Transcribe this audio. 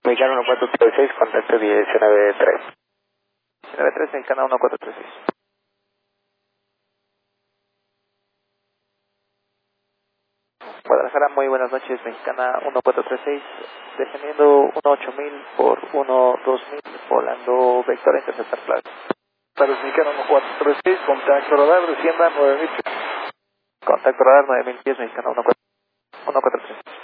Mexicano 1436, contacto 19-3. 19-3, Mexicano 1436. Guadalajara, muy buenas noches, Mexicana 1436, descendiendo 18000 por 12000, volando Vector Interceptor Flight. Para el Mexicano 1436, contacto radar, descienda 9000. Contacto radar 9000 pies, Mexicano 1436.